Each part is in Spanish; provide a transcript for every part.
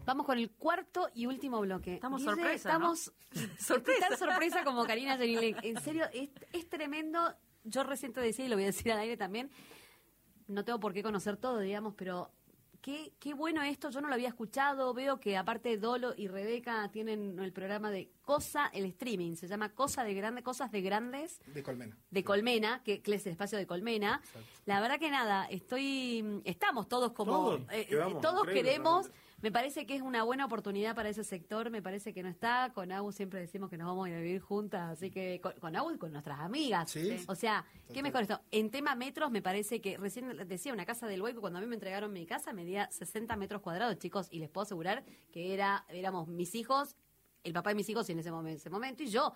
Vamos con el cuarto y último bloque. Estamos Guille, sorpresa, estamos Sorpresa. tan sorpresa como Karina Yanilek. En serio, es tremendo. Yo recién te decía, y lo voy a decir al aire también, no tengo por qué conocer todo, digamos, pero qué bueno esto. Yo no lo había escuchado. Veo que aparte Dolo y Rebeca tienen el programa de el streaming, se llama Cosas de Grandes. De Colmena. De Colmena, que es el espacio de Colmena. Exacto. La verdad que nada, estamos todos como... Todos queremos... Me parece que es una buena oportunidad para ese sector, me parece que no está. Con Agus siempre decimos que nos vamos a ir a vivir juntas, así que con Agus y con nuestras amigas. Sí. O sea, ¿qué Total. mejor esto? En tema metros, me parece que recién decía una casa del Hueco, cuando a mí me entregaron mi casa, medía 60 metros cuadrados, chicos, y les puedo asegurar que éramos mis hijos, el papá de mis hijos en ese momento y yo.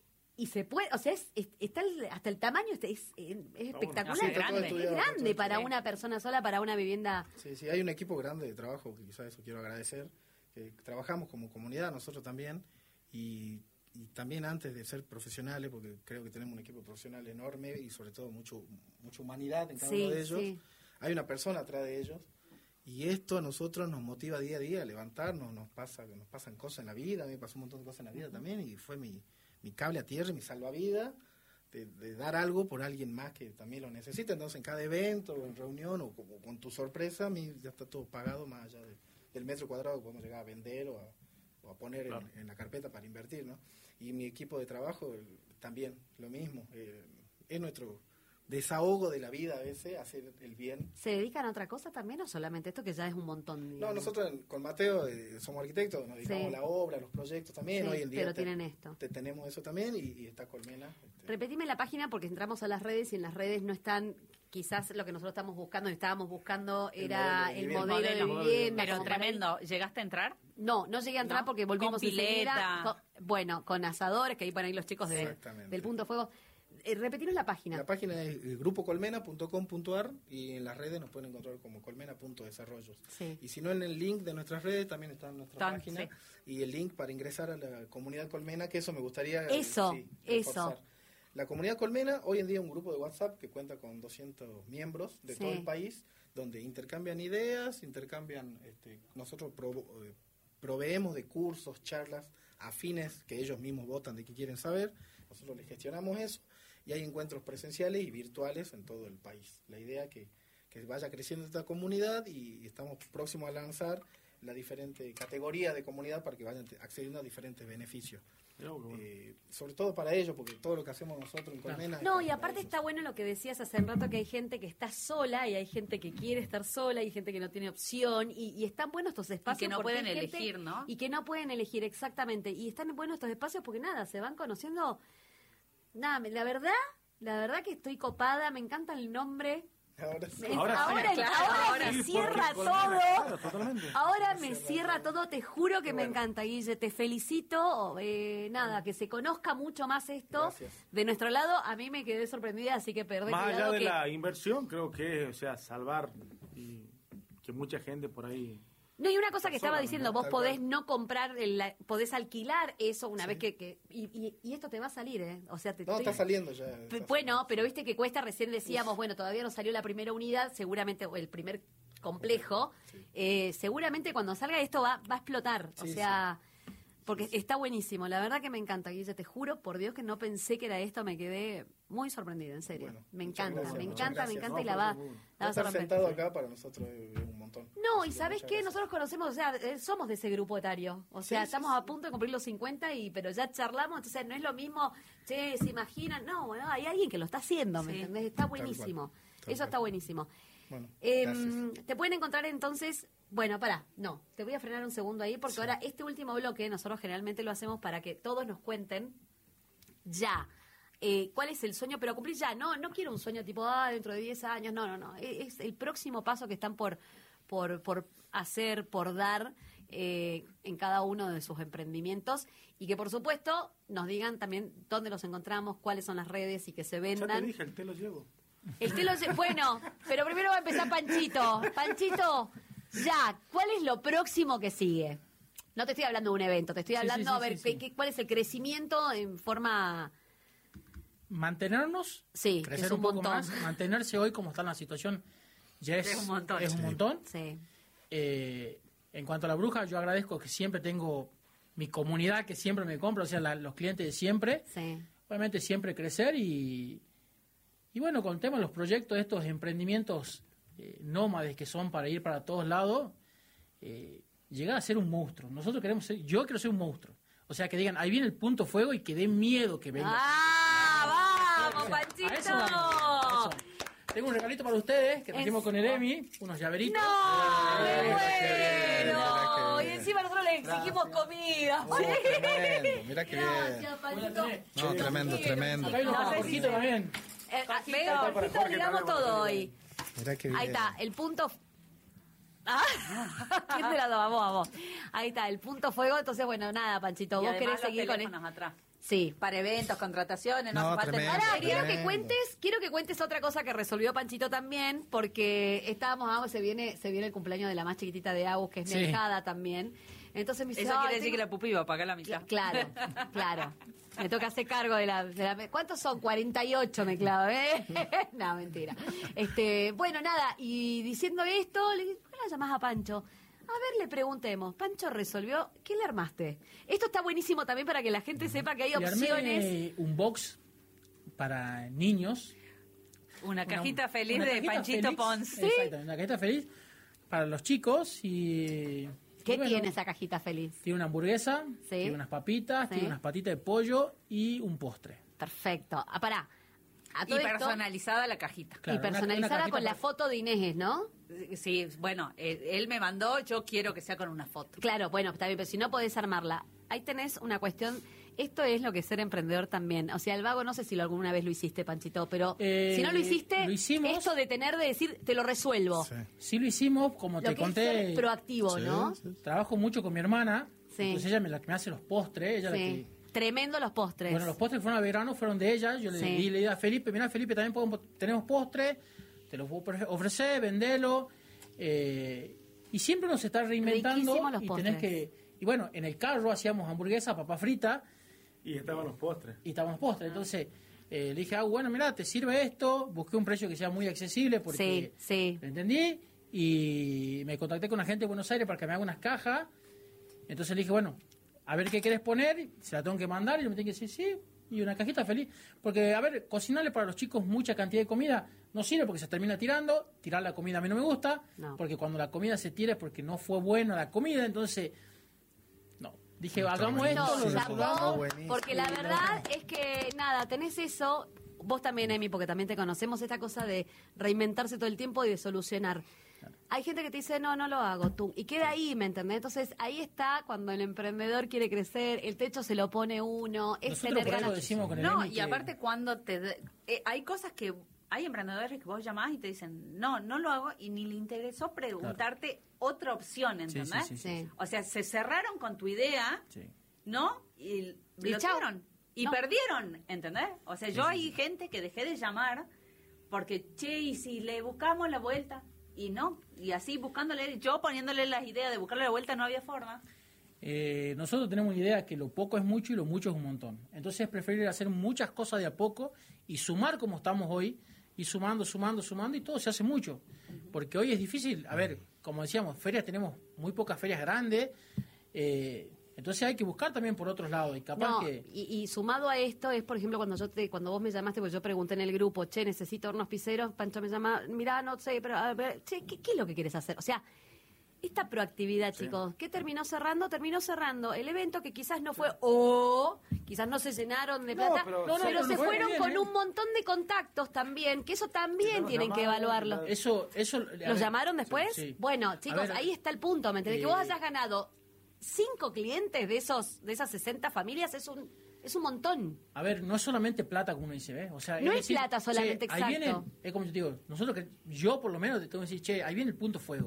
Y se puede, o sea, está hasta el tamaño es espectacular. Sí, grande. Es grande para una persona sola, para una vivienda. Sí, hay un equipo grande de trabajo, que quizás eso quiero agradecer, que trabajamos como comunidad, nosotros también, y también antes de ser profesionales, porque creo que tenemos un equipo profesional enorme y sobre todo mucha humanidad en cada uno de ellos, hay una persona atrás de ellos, y esto a nosotros nos motiva día a día a levantarnos, nos pasan cosas en la vida, a mí me pasó un montón de cosas en la vida también, y fue mi cable a tierra y mi salvavidas de dar algo por alguien más que también lo necesita. Entonces en cada evento o en reunión o con tu sorpresa, a mí ya está todo pagado más allá del metro cuadrado que podemos llegar a vender o a poner en la carpeta para invertir, ¿no? Y mi equipo de trabajo también lo mismo, es nuestro desahogo de la vida a veces, hacer el bien. ¿Se dedican a otra cosa también o solamente esto que ya es un montón? Digamos? No, nosotros con Mateo somos arquitectos, nos dedicamos a la obra, a los proyectos también. Sí, hoy en día pero tienen esto. Tenemos eso también y está Colmena. Repetime la página porque entramos a las redes y en las redes no están, quizás lo que nosotros estábamos buscando era el modelo de vivienda. Pero como tremendo, ¿llegaste a entrar? No llegué a entrar porque volvimos con pileta. Con asadores, que ahí van ahí los chicos del Punto Fuego. Repetinos la página. La página es grupocolmena.com.ar y en las redes nos pueden encontrar como colmena.desarrollos. Sí. Y si no, en el link de nuestras redes también está en nuestra página y el link para ingresar a la comunidad Colmena, que eso me gustaría reforzar. La comunidad Colmena, hoy en día es un grupo de WhatsApp que cuenta con 200 miembros de todo el país, donde intercambian ideas, nosotros proveemos de cursos, charlas afines que ellos mismos votan de qué quieren saber, nosotros les gestionamos eso y hay encuentros presenciales y virtuales en todo el país. La idea es que vaya creciendo esta comunidad y estamos próximos a lanzar la diferente categoría de comunidad para que vayan accediendo a diferentes beneficios. Sobre todo para ellos, porque todo lo que hacemos nosotros en Colmena... No, y aparte está bueno lo que decías hace un rato, que hay gente que está sola y hay gente que quiere estar sola y hay gente que no tiene opción y están buenos estos espacios. Y que no pueden hay elegir, ¿no? Y que no pueden elegir, exactamente. Y están buenos estos espacios porque nada, se van conociendo... Nada, la verdad que estoy copada, me encanta el nombre... Ahora me cierra todo. Ahora me cierra todo, te juro que me encanta, Guille, te felicito. Que se conozca mucho más esto. Gracias. De nuestro lado. A mí me quedé sorprendida, así que perdí. Más allá de la inversión, creo que es, salvar y que mucha gente por ahí... No, y una cosa que estaba diciendo, vos tal podés cual. no comprar, podés alquilar eso una vez que y esto te va a salir, ¿eh? O sea, está saliendo ya. Bueno, pero viste que cuesta, recién decíamos, bueno, todavía no salió la primera unidad, seguramente, o el primer complejo, seguramente cuando salga esto va a explotar, o sea... Porque está buenísimo, la verdad que me encanta, Guille, te juro, por Dios que no pensé que era esto, me quedé muy sorprendida, en serio. Bueno, me muchas encanta, gracias, me muchas encanta gracias. y la vas a Estar romper. sentado acá para nosotros es un montón. No, y Así que ¿sabes muchas qué? gracias. Nosotros conocemos, o sea, somos de ese grupo etario. O sea, estamos a punto de cumplir los 50, pero ya charlamos, entonces no es lo mismo, se imaginan. No, bueno, hay alguien que lo está haciendo, ¿me entendés? Está buenísimo. Eso está buenísimo. Bueno, te pueden encontrar entonces... Bueno, te voy a frenar un segundo ahí, porque ahora este último bloque nosotros generalmente lo hacemos para que todos nos cuenten ya cuál es el sueño, pero cumplir ya. No quiero un sueño tipo, dentro de 10 años, no. Es el próximo paso que están por hacer, por dar en cada uno de sus emprendimientos y que por supuesto nos digan también dónde los encontramos, cuáles son las redes y que se vendan. Ya te dije, el té lo llevo. Bueno, pero primero va a empezar Panchito. Panchito, ya, ¿cuál es lo próximo que sigue? No te estoy hablando de un evento, te estoy hablando cuál es el crecimiento en forma... Mantenernos, crecer es un poco más, mantenerse hoy como está en la situación ya es un montón. Sí. En cuanto a la bruja, yo agradezco que siempre tengo mi comunidad que siempre me compra, o sea, los clientes de siempre. Sí. Obviamente siempre crecer y bueno, con el tema de los proyectos, estos emprendimientos nómades que son para ir para todos lados, llegar a ser un monstruo. Yo quiero ser un monstruo. O sea, que digan, ahí viene el punto fuego y que dé miedo que venga. ¡Ah, vamos, A Panchito! eso vamos, a eso. Tengo un regalito para ustedes que trajimos con el Emi, unos llaveritos. ¡No! ¡Me Mira muero! qué Y bien. encima nosotros le exigimos comida. Tremendo, mira qué bien. Gracias, Panchito. No, tremendo, tremendo. Acá hay unos No sé si Jorgito se- también. Veo, Jorgito, digamos todo hoy. Mira qué bien. Ahí está, el punto... Ah, ¿quién de las dos? Vamos. Ahí está, el punto fuego. Entonces, bueno, nada, Panchito, Y vos además querés los seguir con teléfonos atrás. Sí. Para eventos, contrataciones, no, No, hace falta tremendo. Ahora, material. quiero que cuentes otra cosa que resolvió Panchito también, porque se viene el cumpleaños de la más chiquitita de Agus, que es Sí. Nejada también. Entonces me dice, Eso "Ay, quiere decir tengo-". que la pupi va a pagar la mitad. Claro, claro. Me toca hacer cargo de la... ¿Cuántos son? 48 me clavo, ¿eh? No, mentira. Bueno, nada, y diciendo esto, le dije, ¿por qué la llamás a Pancho? A ver, le preguntemos. Pancho resolvió, ¿qué le armaste? Esto está buenísimo también para que la gente sepa que hay Le opciones. armé un box para niños. Una cajita feliz una de cajita Panchito feliz. Pons. Exactamente, una cajita feliz para los chicos y... ¿Qué y bueno, tiene esa cajita feliz? Tiene una hamburguesa, Sí. tiene unas papitas, Sí. tiene unas patitas de pollo y un postre. Perfecto. Ah, pará. A Y todo esto- personalizada la cajita. Claro, y personalizada una cajita con la para- foto de Inés, ¿no? Sí, bueno, él me mandó, yo quiero que sea con una foto. Claro, bueno, está bien, pero si no podés armarla. Ahí tenés una cuestión. Esto es lo que es ser emprendedor también. O sea, el vago, no sé si alguna vez lo hiciste, Panchito, pero si no lo hiciste, lo hicimos. esto de tener de decir, te lo resuelvo. Sí. Sí lo hicimos, como Lo te que es conté. ser proactivo, Sí, ¿no? sí. Trabajo mucho con mi hermana, Sí. entonces ella la que me hace los postres, ella la Sí. que... Tremendo los postres. Bueno, los postres fueron a verano, fueron de ella. Yo le Sí. di la idea a Felipe, mira Felipe, también tenemos postres, te los puedo ofrecer, vendelo. Y siempre nos está reinventando. Riquísimos los Y postres. tenés que... Y bueno, en el carro hacíamos hamburguesa, papa frita Y estaban los postres. y estábamos postres. Entonces le dije, bueno, mira, te sirve esto. Busqué un precio que sea muy accesible porque Sí, sí. lo entendí. Y me contacté con la gente de Buenos Aires para que me haga unas cajas. Entonces le dije, bueno, a ver qué querés poner, se la tengo que mandar y yo me tengo que decir sí, y una cajita feliz. Porque, a ver, cocinarle para los chicos mucha cantidad de comida no sirve porque se termina tirando. Tirar la comida a mí no me gusta, No. porque cuando la comida se tira es porque no fue buena la comida, entonces, no. Dije, Está hagamos buenísimo. esto, No, lo Sí, resolvamos. chapó, buenísimo. porque la verdad es que, nada, tenés eso, vos también, Emi, porque también te conocemos, esta cosa de reinventarse todo el tiempo y de solucionar. Hay gente que te dice, no lo hago tú, y queda ahí, ¿me entendés? Entonces, ahí está cuando el emprendedor quiere crecer, el techo se lo pone uno, es Nosotros tener por algo ganas. decimos con el No, Emi y que- aparte cuando hay cosas que... Hay emprendedores que vos llamás y te dicen, no lo hago, y ni le interesó preguntarte otra opción, Sí, ¿entendés? sí, Sí. O sea, se cerraron con tu idea, Sí. ¿no? Y Y chau. bloquearon. Y No. perdieron, ¿entendés? O sea, yo hay gente que dejé de llamar porque, che, y si le buscamos la vuelta, y no, y así buscándole, yo poniéndole las ideas de buscarle la vuelta no había forma. Nosotros tenemos una idea que lo poco es mucho y lo mucho es un montón. Entonces es preferible hacer muchas cosas de a poco y sumar como estamos hoy, y sumando y todo se hace mucho. Porque hoy es difícil, a ver, como decíamos, ferias tenemos muy pocas ferias grandes, entonces hay que buscar también por otros lados y capaz No, que... y sumado a esto es, por ejemplo, cuando vos me llamaste, porque yo pregunté en el grupo, che, necesito hornos piseros, Pancho me llama, mirá, no sé, pero, a ver, che, ¿qué es lo que quieres hacer? O sea, esta proactividad, chicos, ¿qué terminó cerrando? Terminó cerrando el evento que quizás no fue, quizás no se llenaron de No, plata, pero- pero, pero se fue fueron bien, con ¿eh? un montón de contactos también, que eso también Tenemos tienen que llamados, evaluarlo. Eso a ¿Los ver, llamaron después? sí. Bueno, chicos, A ver, ahí está el punto, ¿me entendés? Que vos eh, hayas ganado 5 clientes de esas 60 familias es un montón. A ver, no es solamente plata como uno dice, ¿ves? O sea, No es plata solamente, che, ahí viene, exacto. es como yo te digo, yo por lo menos te tengo que decir, che, ahí viene el punto fuego.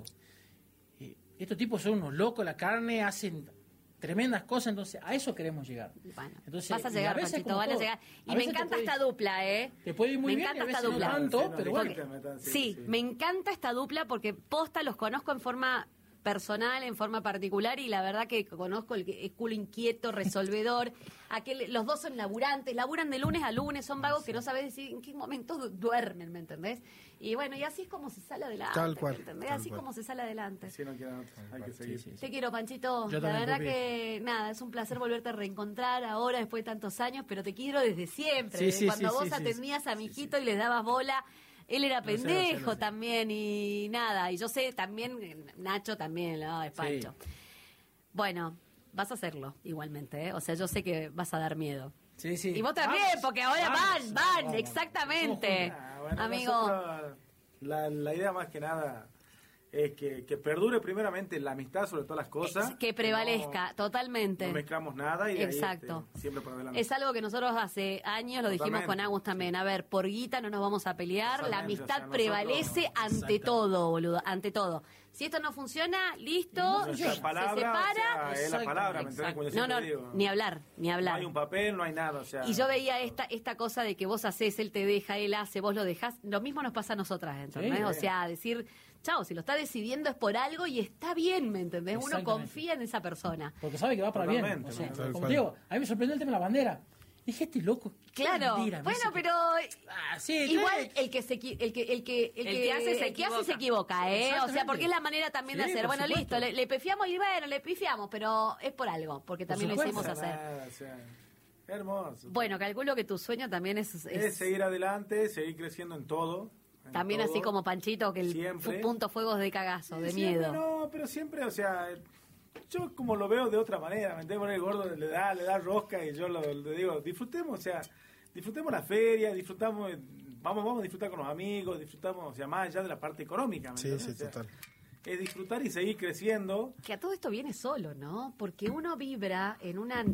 Estos tipos son unos locos, la carne, hacen tremendas cosas, entonces a eso queremos llegar. Bueno, Entonces, vas a y llegar, veces, Panchito, como van a todo, llegar. a Y me veces te encanta puede- esta dupla, ¿eh? Te puede ir muy me bien, encanta y a esta veces no dupla. tanto, no, pero porque- bueno. Sí, me encanta esta dupla porque posta los conozco en forma personal, en forma particular, y la verdad que conozco el que es culo inquieto, resolvedor, los dos son laburantes, laburan de lunes a lunes, son vagos que no sabes decir en qué momento duermen, ¿me entendés? Y bueno, y así es como se sale adelante, Tal cual, ¿me entendés? tal así cual. como se sale adelante. Si no queda otra, hay que seguir. Te quiero, Panchito. Yo La también, verdad Pupi. que, nada, es un placer volverte a reencontrar ahora, después de tantos años, pero te quiero desde siempre. Sí, desde sí, cuando sí, vos sí, sí, atendías a mi sí, hijito y le dabas bola. Él era Lo sé, pendejo lo sé. también y nada. Y yo sé también, Nacho también, ¿no? Es Pancho. Bueno, vas a hacerlo igualmente, ¿eh? O sea, yo sé que vas a dar miedo. Sí, sí. Y vos también, Vamos, porque ahora vamos, van, vamos. exactamente. Ah, bueno, Amigo. nosotros, la idea más que nada es que perdure primeramente la amistad sobre todas las cosas. Que prevalezca, totalmente. No mezclamos nada y de ahí, Exacto. siempre para adelante. Es algo que nosotros hace años lo dijimos Totalmente. con Agus también. A ver, por guita no nos vamos a pelear. La Totalmente, amistad o sea, nosotros- prevalece ante Exactamente. todo, boludo. Ante todo. Si esto no funciona, listo, Nuestra se palabra, separa. o sea, es la Exacto, palabra, ¿me entendés? Como yo No, no, siempre digo. ni hablar, ni No hablar. hay un papel, no hay nada, o sea. Y yo veía esta cosa de que vos hacés, él te deja, él hace, vos lo dejás. Lo mismo nos pasa a nosotras, ¿entendés? Sí. O sea, decir, chao, si lo está decidiendo es por algo y está bien, ¿me entendés? Uno Exactamente. confía en esa persona. Porque sabe que va para bien. Totalmente, O sea, tal como cual. te digo, a mí me sorprendió el tema de la bandera. Dije, este loco. qué Claro. bandera, me Bueno, dice que- pero Ah, sí, igual trae- el que que hace se equivoca, ¿eh? O sea, Exactamente. porque es la manera también de Sí, hacer. por Bueno, supuesto. listo, le pefiamos y bueno, le pifiamos, pero es por algo, porque también lo supuesto. hicimos hacer. Nada, o sea, hermoso. Bueno, calculo que tu sueño también es seguir adelante, seguir creciendo en todo. en también todo. así como Panchito, que el Siempre. punto fuego es de cagazo, de Siempre miedo. No, pero siempre, o sea, yo como lo veo de otra manera, ¿me entiendes? Bueno, el gordo le da rosca y yo le digo, disfrutemos, o sea, disfrutemos la feria, vamos a disfrutar con los amigos, disfrutamos, o sea, más allá de la parte económica, ¿me Sí, entiendes? sí, O sea, total. es disfrutar y seguir creciendo. Que a todo esto viene solo, ¿no? Porque uno vibra en una,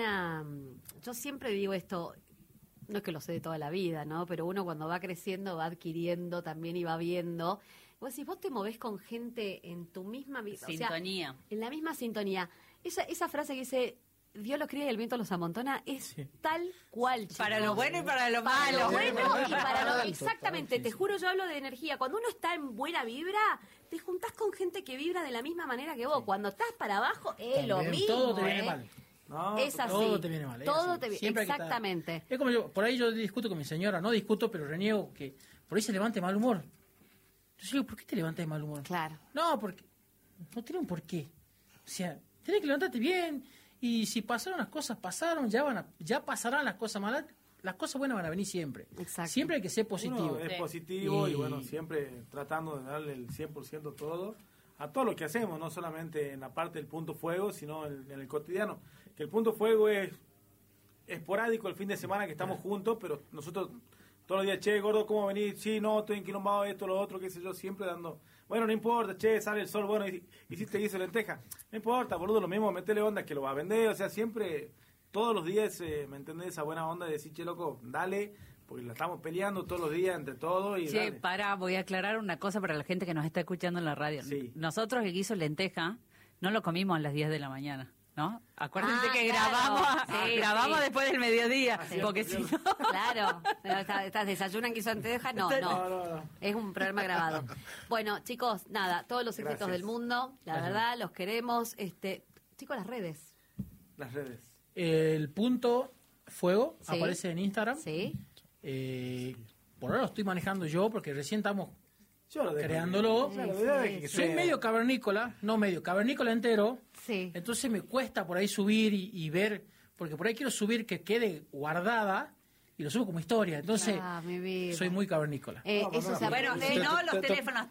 yo siempre digo esto, no es que lo sé de toda la vida, ¿no? Pero uno cuando va creciendo va adquiriendo también y va viendo. Vos decís, vos te movés con gente en tu misma vida, o sea, Sintonía. en la misma sintonía. Esa frase que dice, Dios los cría y el viento los amontona, es Sí. tal cual, chicos. Para lo bueno y para lo Para malo. lo bueno y para lo... Total, Exactamente, sí, te sí. juro, yo hablo de energía. Cuando uno está en buena vibra, te juntás con gente que vibra de la misma manera que vos. Cuando estás para abajo, es lo También. mismo. Todo te viene ¿eh? mal. No, Es así. Todo te viene mal. es Todo así. te viene, Siempre hay que estar- exactamente. Es como yo, por ahí yo discuto con mi señora, no discuto, pero reniego que por ahí se levante mal humor. Entonces digo, ¿por qué te levantas de mal humor? Claro. No, porque no tiene un porqué. O sea, tienes que levantarte bien y si pasaron las cosas, pasaron, ya pasarán las cosas malas, las cosas buenas van a venir siempre. Exacto. Siempre hay que ser positivo. Uno es Sí. positivo y Y- bueno, siempre tratando de darle el 100% todo a todo lo que hacemos, no solamente en la parte del punto fuego, sino en el cotidiano. Que el punto fuego es esporádico el fin de semana que estamos juntos, pero nosotros todos los días, che, gordo, ¿cómo venís? Sí, no, estoy enquilombado, esto, lo otro, qué sé yo, siempre dando, bueno, no importa, che, sale el sol, bueno, hiciste guiso de lenteja, no importa, boludo, lo mismo, metele onda que lo va a vender, o sea, siempre, todos los días, ¿me entendés? Esa buena onda de decir, che, loco, dale, porque la estamos peleando todos los días entre todos y Che, dale. voy a aclarar una cosa para la gente que nos está escuchando en la radio. Sí. Nosotros el guiso lenteja no lo comimos a las 10 de la mañana, ¿no? Acuérdense que claro. grabamos Sí. después del mediodía, Sí. porque si no... Claro, estás desayunan quiso anteja, no. No. Es un programa grabado. Bueno, chicos, nada, todos los éxitos Gracias. del mundo, la verdad, los queremos. Chicos, las redes. Las redes. El punto fuego Sí. aparece en Instagram. ¿Sí? Por ahora lo estoy manejando yo porque recién estamos Yo lo dejo. creándolo. O sea, la idea es que Soy sea- medio cavernícola, no medio, cavernícola entero. Sí. Entonces me cuesta por ahí subir y ver, porque por ahí quiero subir que quede guardada y lo subo como historia. Entonces Mi vida. soy muy cavernícola. Eso se Bueno, aprende. si no, los teléfonos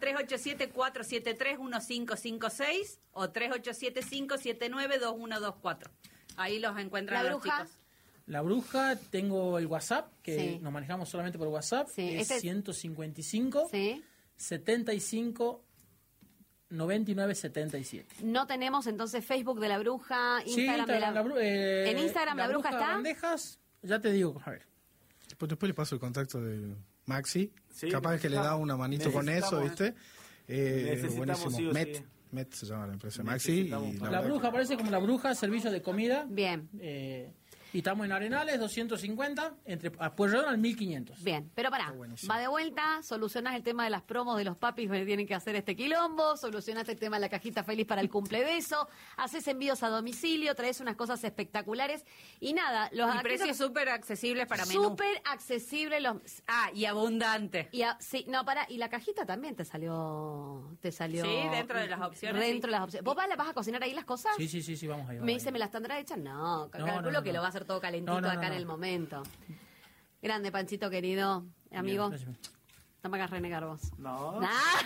387-473-1556 o 387-579-2124. Ahí los encuentran La los bruja. chicos. La bruja, tengo el WhatsApp, que Sí. nos manejamos solamente por WhatsApp, Sí, es este- 155 Sí. 75 99 77. No tenemos entonces Facebook de la bruja, Instagram, de la ¿En Instagram la bruja está? Bandejas, ya te digo, a ver. Después le paso el contacto de Maxi. Sí, Capaz que le da una manito con eso, necesitamos, ¿viste? necesitamos Buenísimo. sí o Met. sí. Met se llama la empresa Maxi. Y Necesitamos. La verdad bruja aparece como la bruja, servicio de comida. Bien. Y estamos en Arenales, 250, entre Pueyrredón al 1500. Bien, pero pará, Está buenísimo. va de vuelta, solucionás el tema de las promos de los papis que tienen que hacer este quilombo, solucionaste el tema de la cajita feliz para el cumplebeso, haces envíos a domicilio, traes unas cosas espectaculares y nada, los Y precios súper accesibles para menú. súper accesibles los Y abundante. sí, no, para, y la cajita también te salió Sí, dentro de las opciones, Dentro sí. de las opciones. ¿Vos vas a cocinar ahí las cosas? Sí, vamos ahí. Me dice, ¿me las tendrás hechas? No, calculo no, que no. lo va a hacer todo calentito No, acá en el momento. Grande, Panchito querido, amigo. Gracias. No me hagas renegar vos. No.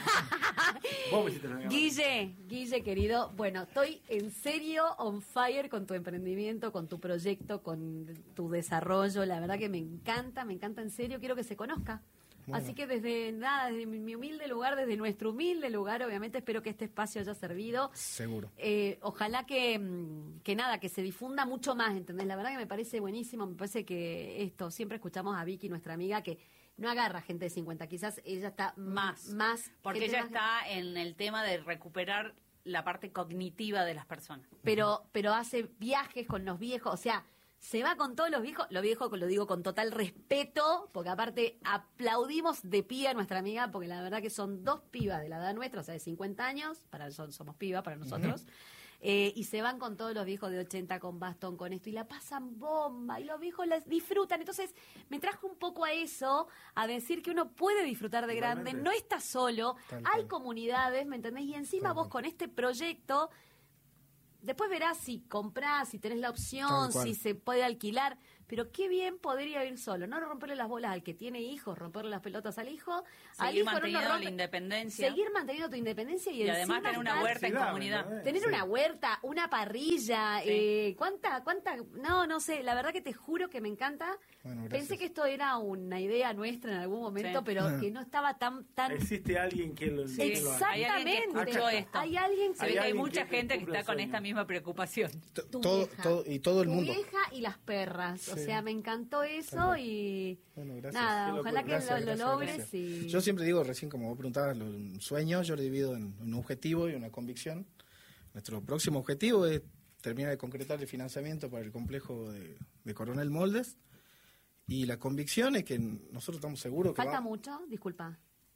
Ah. Vos me hiciste renegar. Guille, querido, bueno, estoy en serio on fire con tu emprendimiento, con tu proyecto, con tu desarrollo. La verdad que me encanta en serio, quiero que se conozca. Bueno. Así que desde mi humilde lugar, desde nuestro humilde lugar, obviamente espero que este espacio haya servido. Seguro. Ojalá que nada, que se difunda mucho más, ¿entendés? La verdad que me parece buenísimo, me parece que esto, siempre escuchamos a Vicky, nuestra amiga, que no agarra gente de 50, quizás ella está más Porque gente ella más- está en el tema de recuperar la parte cognitiva de las personas. pero hace viajes con los viejos, o sea, se va con todos los viejos lo digo con total respeto, porque aparte aplaudimos de pie a nuestra amiga, porque la verdad que son dos pibas de la edad nuestra, o sea, de 50 años, somos pibas para nosotros, y se van con todos los viejos de 80 con bastón, con esto, y la pasan bomba, y los viejos las disfrutan. Entonces, me trajo un poco a eso, a decir que uno puede disfrutar de grande, Igualmente. no está solo, Tal hay cual. comunidades, ¿me entendés? Y encima Tal vos cual. con este proyecto, después verás si comprás, si tenés la opción, Tal cual. si se puede alquilar, pero qué bien podría ir solo, no romperle las bolas al que tiene hijos, romperle las pelotas al hijo, al Seguir hijo no lo manteniendo rompe- la independencia. seguir manteniendo tu independencia y además encima tener una estar- huerta en Flexible, comunidad. ¿no? Tener Sí. una huerta, una parrilla, Sí. ¿cuánta? No sé, la verdad que te juro que me encanta. Bueno, gracias. Pensé que esto era una idea nuestra en algún momento, Sí. pero que no estaba tan... Existe alguien que lo Sí, que lo haga. hay alguien que Exactamente. escuchó esto. Hay alguien que... Se ve que hay alguien mucha que gente que cumple está con el esta sueño. misma preocupación. Tu Todo, vieja. y todo el Tu mundo. vieja y las perras. O Sí. sea, me encantó eso cual. y Bueno, gracias. nada, Qué ojalá que locura. lo Gracias, logres gracias. y Yo siempre digo, recién como vos preguntabas, los sueños, yo lo divido en un objetivo y una convicción. Nuestro próximo objetivo es terminar de concretar el financiamiento para el complejo de Coronel Moldes. Y la convicción es que nosotros estamos seguros que falta mucho, disculpa.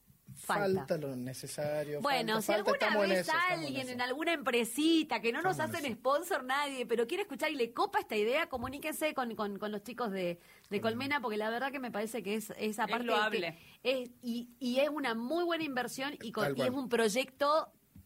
falta lo necesario. Bueno, falta, si alguna estamos en vez eso, estamos alguien eso. en alguna empresita que no nos Estamos en hacen eso. sponsor nadie, pero quiere escuchar y le copa esta idea, comuníquense con los chicos de Colmena, porque la verdad que me parece que es esa parte loable. que y es una muy buena inversión y Tal es cual. un proyecto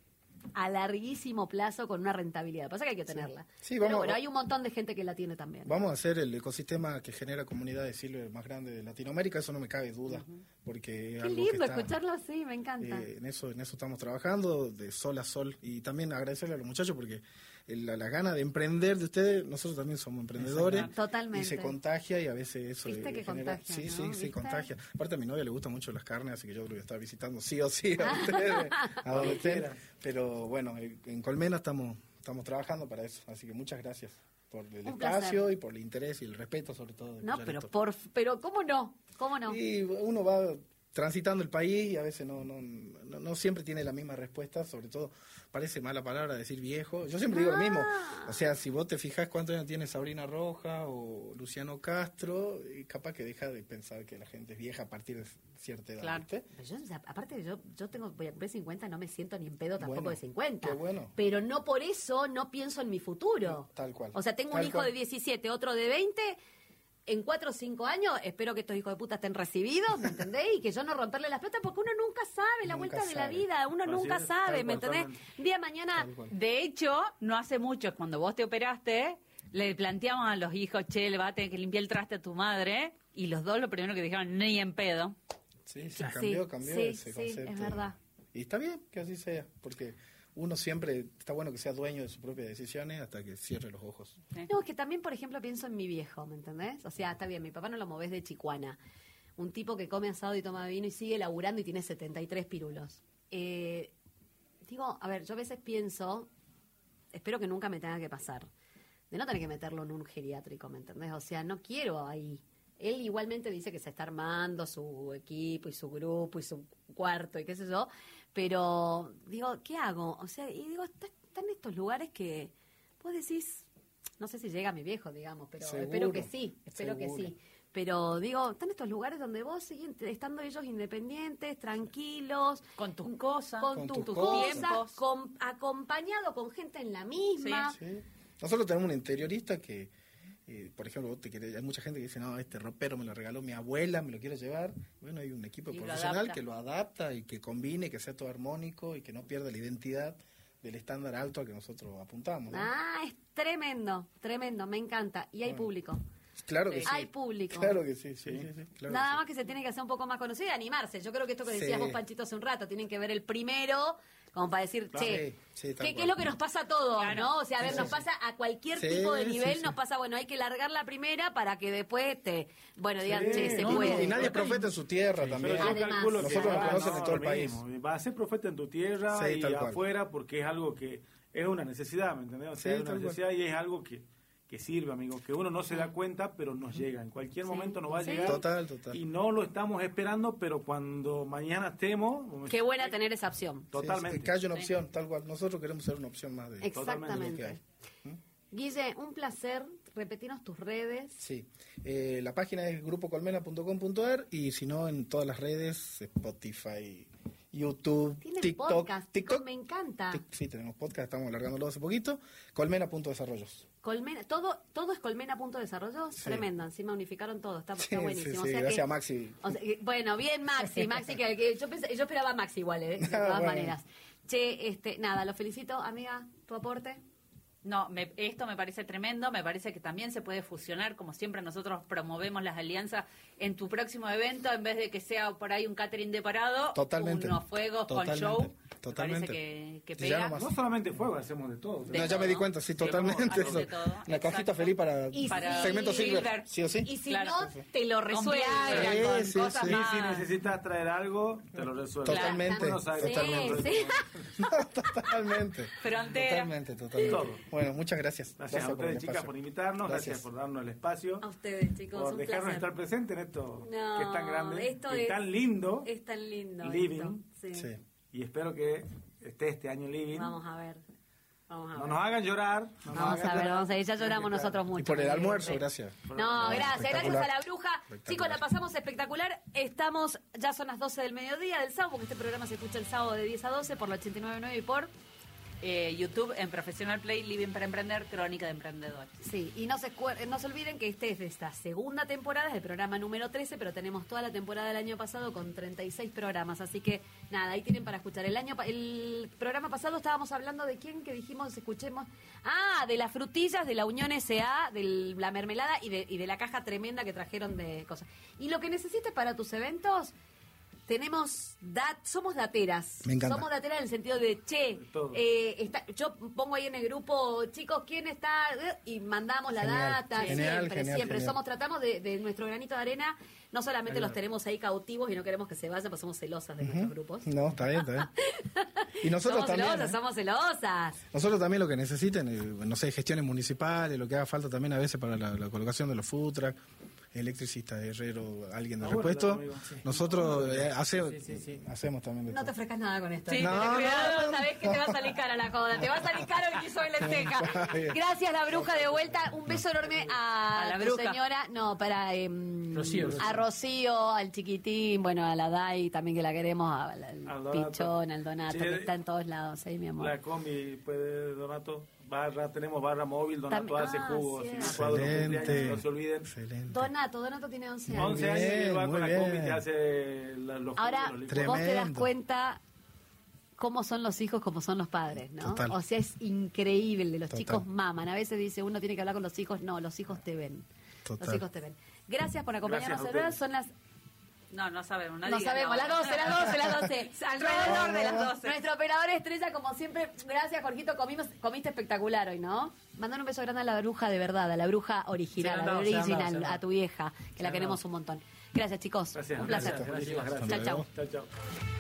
a larguísimo plazo con una rentabilidad. Pasa que hay que tenerla. Sí, Pero vamos- bueno, hay un montón de gente que la tiene también. Vamos a hacer el ecosistema que genera comunidades silver más grande de Latinoamérica, eso no me cabe duda. Porque es Qué algo que lindo está- escucharlo así, me encanta. En eso estamos trabajando de sol a sol y también agradecerle a los muchachos porque la gana de emprender de ustedes, nosotros también somos emprendedores. Exacto. Totalmente. Y se contagia y a veces eso Viste que genera... contagia, Sí, ¿no? sí, sí, ¿Viste? contagia. Aparte a mi novia le gustan mucho las carnes, así que yo lo voy a estar visitando sí o sí a ustedes, a donde estén. Pero bueno, en Colmena estamos trabajando para eso, así que muchas gracias por el Un espacio placer. y por el interés y el respeto sobre todo. de No, escuchar pero esto. pero ¿cómo no? ¿Cómo no? Y uno va transitando el país y a veces no siempre tiene la misma respuesta, sobre todo parece mala palabra decir viejo. Yo siempre digo lo mismo. O sea, si vos te fijás cuántos años tiene Sabrina Roja o Luciano Castro, y capaz que deja de pensar que la gente es vieja a partir de cierta edad. Claro. ¿viste? Pero yo, o sea, aparte, yo voy a cumplir 50, no me siento ni en pedo tampoco Bueno, de 50. qué bueno. Pero no por eso no pienso en mi futuro. Tal cual. O sea, tengo un Tal hijo cual. de 17, otro de 20. En 4 o 5 años espero que estos hijos de puta estén recibidos, ¿me entendés? Y que yo no romperle las pelotas porque uno nunca sabe la Nunca vuelta de la sabe. vida. Uno Así nunca es, sabe, tal ¿me cual, entendés? totalmente. Día de mañana... Tal cual. De hecho, no hace mucho, cuando vos te operaste, le planteamos a los hijos, che, le vas a tener que limpiar el traste a tu madre, y los dos lo primero que dijeron, ni en pedo. Sí, Sí, cambió sí, ese sí, concepto. es verdad. Y está bien que así sea, porque uno siempre está bueno que sea dueño de sus propias decisiones hasta que cierre los ojos. No, es que también, por ejemplo, pienso en mi viejo, ¿me entendés? O sea, está bien, mi papá no lo movés de Chicuana. Un tipo que come asado y toma vino y sigue laburando y tiene 73 pirulos. Digo, a ver, yo a veces pienso, espero que nunca me tenga que pasar, de no tener que meterlo en un geriátrico, ¿me entendés? O sea, no quiero ahí. Él igualmente dice que se está armando su equipo y su grupo y su cuarto y qué sé yo, pero digo, ¿qué hago? O sea, y digo, están estos lugares que vos decís, no sé si llega mi viejo, digamos, pero Seguro, espero que sí, espero que seguro. sí. Pero digo, están estos lugares donde vos siguen estando ellos independientes, tranquilos, Con tus cosas, con con tus tus cosas, tiempos. acompañado con gente en la misma. Sí. Nosotros tenemos un interiorista que, por ejemplo, hay mucha gente que dice, no, este ropero me lo regaló mi abuela, me lo quiero llevar. Bueno, hay un equipo Y lo profesional adapta. que lo adapta y que combine, que sea todo armónico y que no pierda la identidad del estándar alto al que nosotros apuntamos, ¿no? Ah, es tremendo, tremendo, me encanta. Y hay público. Claro que sí. Hay público. Claro que sí, sí. Claro Nada que más que se tiene que hacer un poco más conocido y animarse. Yo creo que esto que decías Sí. vos, Panchito, hace un rato, tienen que ver el primero, como para decir, Claro. che, Sí, tal ¿qué cual. es lo que nos pasa a todos, Claro. no? O sea, a ver, Sí, nos sí, pasa a cualquier Sí, tipo de sí, nivel, sí. nos pasa, bueno, hay que largar la primera para que después digan, Sí, che, se no, puede. Y nadie es profeta en su tierra Pero también. yo Además, calculo que nosotros nos va, conocen no, en todo el lo país. mismo. Va a ser profeta en tu tierra Sí, y tal cual. afuera porque es algo que es una necesidad, ¿me entendés? O sea, Sí, es una tal cual. necesidad y es algo que sirve, amigo, que uno no se da cuenta, pero nos llega. En cualquier Sí. momento nos va a Sí. llegar. Total. Y no lo estamos esperando, pero cuando mañana estemos... Qué buena tener esa opción. Totalmente. Sí, que haya una opción, tal cual. Nosotros queremos ser una opción más de lo que Exactamente. hay. Guille, un placer. Repetirnos tus redes. Sí, la página es grupocolmena.com.ar y si no en todas las redes, Spotify, YouTube, Tienen TikTok. podcast. TikTok. Me encanta. Sí, tenemos podcast, estamos alargándolo hace poquito. Colmena.desarrollos. Colmena, todo es Colmena.desarrollo. Sí. Tremendo. Encima unificaron todo. Está Sí, buenísimo. sí, O sea gracias que- a Maxi. o sea, bueno, bien Maxi, que yo esperaba Maxi igual, de todas Bueno. maneras. Che, nada, lo felicito, amiga, tu aporte. No, esto me parece tremendo, me parece que también se puede fusionar, como siempre nosotros promovemos las alianzas en tu próximo evento, en vez de que sea por ahí un catering de parado, Totalmente. unos fuegos Totalmente. con show, Totalmente. me parece que Ya pega. nomás. No solamente fuego, hacemos de todo. De No, ya me todo. di cuenta, sí, Sí, totalmente. hacemos de Eso. todo, La cajita exacto. feliz para, Y Para segmento Silver, Silver. sí o sí. Y si Claro. no, te lo resuelve. Viagra, Sí, con sí, cosas sí. Y más. si necesitas traer algo, te lo resuelvo. Totalmente, Uno sabe que totalmente. Sí, No, totalmente. Frontera. Totalmente. Todo. Bueno, muchas gracias. Gracias a por el ustedes, chicas, espacio. por invitarnos, gracias por darnos el espacio, A ustedes, chicos, por un dejarnos placer. estar presentes en esto No, que es tan grande, esto que es es- tan lindo, Es tan lindo. Living. esto. Sí. Sí. y espero que esté este año living. Vamos a ver. Vamos a No ver. nos hagan llorar. no nos Vamos hagan a ver, llorar. vamos a ver. Ya lloramos nosotros mucho. Y por el almuerzo, Sí. gracias. No, gracias, gracias Espectacular. a la bruja. Espectacular. Chicos, la pasamos espectacular. Estamos, ya son las 12 del mediodía del sábado, porque este programa se escucha el sábado de 10 a 12 por la 89.9 y por... YouTube en Professional Play, Living para Emprender, Crónica de Emprendedores. Sí, y no se olviden que este es de esta segunda temporada, es el programa número 13, pero tenemos toda la temporada del año pasado con 36 programas, así que nada, ahí tienen para escuchar. El programa pasado estábamos hablando de quién, que dijimos, escuchemos, de las frutillas de la Unión S.A., de la mermelada y de la caja tremenda que trajeron de cosas. Y lo que necesites para tus eventos... somos dateras. Me encanta. Somos dateras en el sentido de, che, todo. yo pongo ahí en el grupo, chicos, ¿quién está? Y mandamos la Genial. data, Genial, siempre. genial. Tratamos de nuestro granito de arena, no solamente los tenemos ahí cautivos y no queremos que se vayan, pues somos celosas de nuestros grupos. No, está bien, está bien. Y nosotros somos también. celosas, somos celosas. Nosotros también lo que necesiten, no sé, gestiones municipales, lo que haga falta también a veces para la colocación de los food truck, electricista, herrero, alguien de Ah, bueno, repuesto. amigo, sí. Nosotros Sí. hacemos también de No te todo. ofrezcas nada con esto. Sí, No, Ten cuidado, no. sabés que te va a salir cara la joda. Te va a salir caro el guiso de lenteja. Está bien. Gracias, la bruja, de vuelta. Un beso enorme a la tu bruja. señora. No, para Rocío. a Rocío, al chiquitín, bueno, a la Dai también que la queremos, al Al Donato. Pichón, al Donato, Sí, que está en todos lados, ahí, mi amor. La combi puede, Donato, tenemos barra móvil, Donato También- hace jugos, cierto. licuados, Excelente. cumpleaños, no se olviden. Excelente. Donato tiene 11 años. 11 años y él va muy con la bien. combi y te hace los Ahora, jugos, los licuados. vos te das Tremendo. cuenta cómo son los hijos, cómo son los padres, ¿no? Total. O sea, es increíble. Los Total. chicos maman. A veces dice uno tiene que hablar con los hijos. No, los hijos te ven. Total. Los hijos te ven. Gracias por acompañarnos. Gracias a ustedes. Son las... No sabemos, No sabemos, las 12. Alrededor de las 12. Nuestro operador estrella, como siempre. Gracias, Jorgito. Comiste espectacular hoy, ¿no? Mandar un beso grande a la bruja de verdad, a la bruja original, Se a la han dado, se han original, dado. a tu vieja, que la han queremos un montón. Gracias, chicos. Gracias, un placer. gracias, muchísimas Hasta gracias. Chau, chau. Chau, chau.